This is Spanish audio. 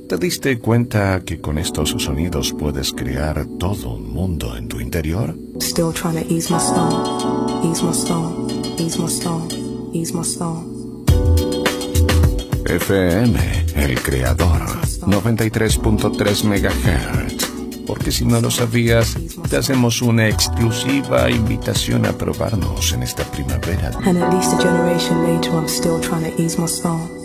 ¿Te diste cuenta que con estos sonidos puedes crear todo un mundo en tu interior? Still trying to ease my stone, ease my stone, ease my stone, ease my stone. FM, el creador, 93.3 MHz. Porque si no lo sabías, te hacemos una exclusiva invitación a probarnos en esta primavera. And at least a generation later I'm still trying to ease my stone.